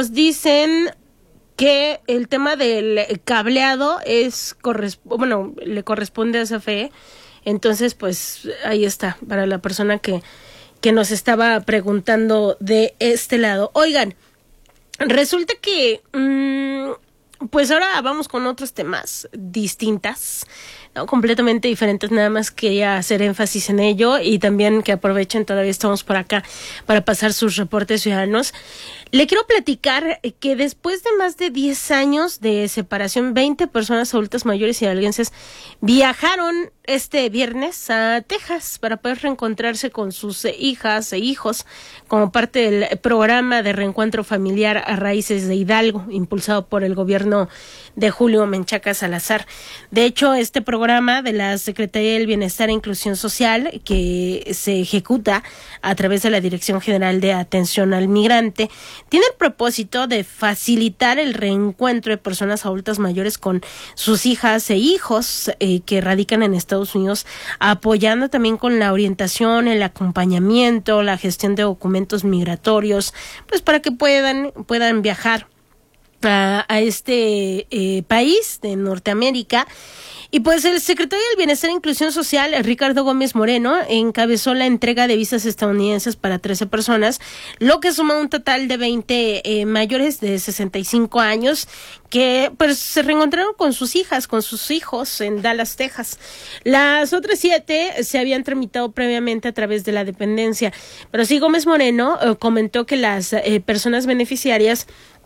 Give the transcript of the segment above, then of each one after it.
nos dicen que el tema del cableado le corresponde a CFE. Entonces, pues ahí está, para la persona que nos estaba preguntando de este lado. Oigan, resulta que pues ahora vamos con otros temas distintas, ¿no? Completamente diferentes, nada más quería hacer énfasis en ello y también que aprovechen, todavía estamos por acá para pasar sus reportes ciudadanos. Le quiero platicar que después de más de 10 años de separación, 20 personas adultas mayores hidalguenses viajaron este viernes a Texas para poder reencontrarse con sus hijas e hijos como parte del programa de reencuentro familiar a raíces de Hidalgo, impulsado por el gobierno de Julio Menchaca Salazar. De hecho, este programa de la Secretaría del Bienestar e Inclusión Social, que se ejecuta a través de la Dirección General de Atención al Migrante, tiene el propósito de facilitar el reencuentro de personas adultas mayores con sus hijas e hijos que radican en Estados Unidos, apoyando también con la orientación, el acompañamiento, la gestión de documentos migratorios, pues para que puedan viajar a este país de Norteamérica. Y pues el secretario del Bienestar e Inclusión Social, Ricardo Gómez Moreno, encabezó la entrega de visas estadounidenses para 13 personas, lo que suma un total de 20 mayores de 65 años que pues se reencontraron con sus hijas, con sus hijos en Dallas, Texas. Las otras 7 se habían tramitado previamente a través de la dependencia, pero sí Gómez Moreno comentó que las personas beneficiarias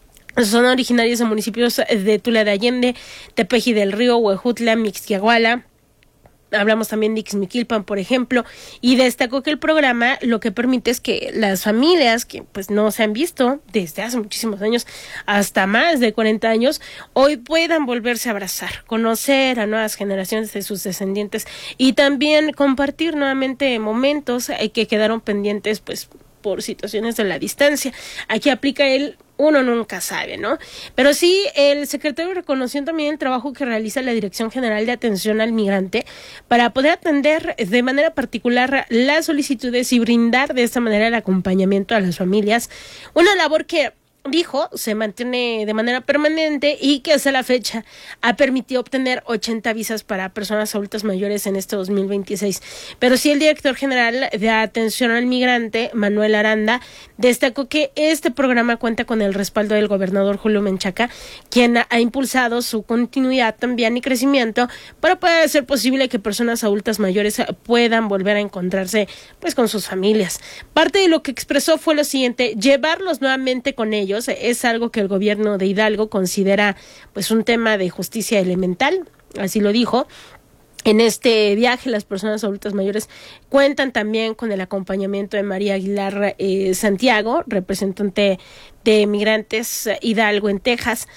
son originarios de municipios de Tula de Allende, Tepeji del Río, Huejutla, Mixquiahuala. Hablamos también de Ixmiquilpan, por ejemplo, y destacó que el programa lo que permite es que las familias que pues no se han visto desde hace muchísimos años, hasta más de 40 años, hoy puedan volverse a abrazar, conocer a nuevas generaciones de sus descendientes y también compartir nuevamente momentos que quedaron pendientes pues por situaciones de la distancia. Aquí aplica uno nunca sabe, ¿no? Pero sí, el secretario reconoció también el trabajo que realiza la Dirección General de Atención al Migrante para poder atender de manera particular las solicitudes y brindar de esta manera el acompañamiento a las familias. Una labor que dijo se mantiene de manera permanente y que hasta la fecha ha permitido obtener 80 visas para personas adultas mayores en este 2026. Pero sí, el director general de Atención al Migrante, Manuel Aranda, destacó que este programa cuenta con el respaldo del gobernador Julio Menchaca, quien ha impulsado su continuidad también y crecimiento para poder hacer posible que personas adultas mayores puedan volver a encontrarse pues con sus familias. Parte de lo que expresó fue lo siguiente: llevarlos nuevamente con ellos es algo que el gobierno de Hidalgo considera pues un tema de justicia elemental, así lo dijo. En este viaje, las personas adultas mayores cuentan también con el acompañamiento de María Aguilar Santiago, representante de Migrantes Hidalgo en Texas,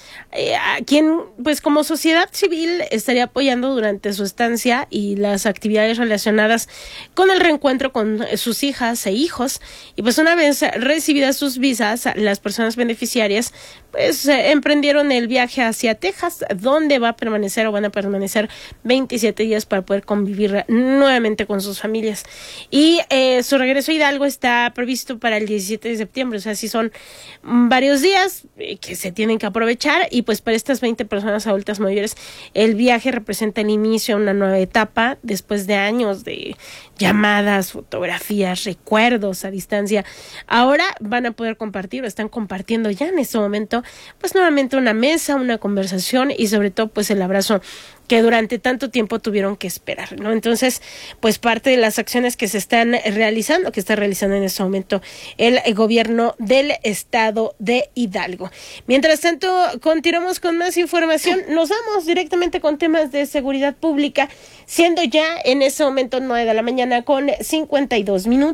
a quien pues como sociedad civil estaría apoyando durante su estancia y las actividades relacionadas con el reencuentro con sus hijas e hijos. Y pues una vez recibidas sus visas, las personas beneficiarias pues emprendieron el viaje hacia Texas, donde van a permanecer 27 días para poder convivir nuevamente con sus familias. Y su regreso a Hidalgo está previsto para el 17 de septiembre, o sea, sí son varios días que se tienen que aprovechar. Y pues para estas 20 personas adultas mayores el viaje representa el inicio de una nueva etapa después de años de llamadas, fotografías, recuerdos a distancia. Ahora van a poder compartir o están compartiendo ya en este momento pues nuevamente una mesa, una conversación y sobre todo pues el abrazo que durante tanto tiempo tuvieron que esperar, ¿no? Entonces, pues parte de las acciones que se están realizando, que está realizando en este momento el gobierno del estado de Hidalgo. Mientras tanto, continuamos con más información. Nos vamos directamente con temas de seguridad pública, siendo ya en este momento 9:52 a.m.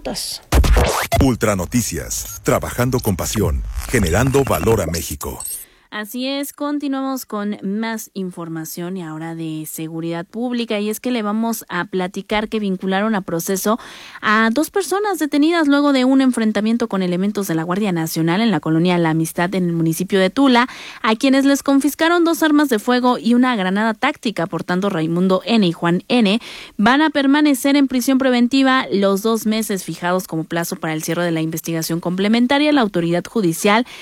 Ultra Noticias, trabajando con pasión, generando valor a México. Así es, continuamos con más información y ahora de seguridad pública, y es que le vamos a platicar que vincularon a proceso a 2 personas detenidas luego de un enfrentamiento con elementos de la Guardia Nacional en la colonia La Amistad en el municipio de Tula, a quienes les confiscaron 2 armas de fuego y una granada táctica. Por tanto, Raimundo N. y Juan N. van a permanecer en prisión preventiva los 2 meses fijados como plazo para el cierre de la investigación complementaria. La autoridad judicial